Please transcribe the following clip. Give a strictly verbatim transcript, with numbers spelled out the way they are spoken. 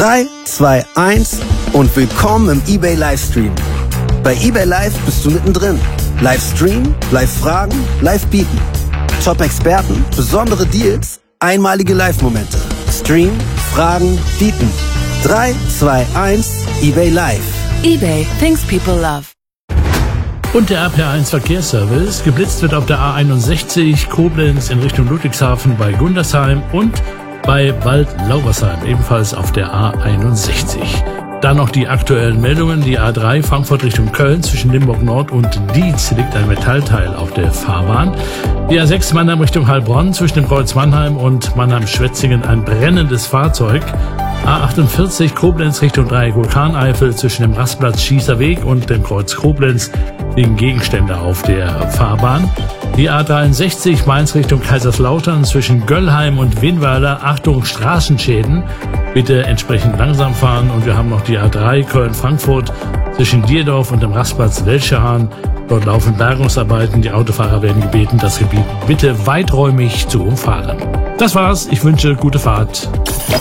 drei, zwei, eins und willkommen im eBay Livestream. Bei eBay Live bist du mittendrin. Livestream, Live-Fragen, Live-Bieten. Top-Experten, besondere Deals, einmalige Live-Momente. Stream, Fragen, Bieten. drei, zwei, eins, eBay Live. eBay, things people love. Und der A P eins Verkehrsservice. Geblitzt wird auf der A einundsechzig Koblenz in Richtung Ludwigshafen bei Gundersheim und bei Wald-Laubersheim, ebenfalls auf der A einundsechzig. Dann noch die aktuellen Meldungen. Die A drei Frankfurt Richtung Köln zwischen Limburg Nord und Dietz liegt ein Metallteil auf der Fahrbahn. Die A sechs Mannheim Richtung Heilbronn zwischen dem Kreuz Mannheim und Mannheim-Schwetzingen ein brennendes Fahrzeug. A achtundvierzig Koblenz Richtung Dreieck Vulkaneifel zwischen dem Rastplatz Schießerweg und dem Kreuz Koblenz liegen Gegenstände auf der Fahrbahn. Die A dreiundsechzig Mainz Richtung Kaiserslautern zwischen Göllheim und Winweiler. Achtung, Straßenschäden. Bitte entsprechend langsam fahren. Und wir haben noch die A drei Köln-Frankfurt zwischen Dierdorf und dem Rastplatz Welschehahn. Dort laufen Bergungsarbeiten. Die Autofahrer werden gebeten, das Gebiet bitte weiträumig zu umfahren. Das war's. Ich wünsche gute Fahrt.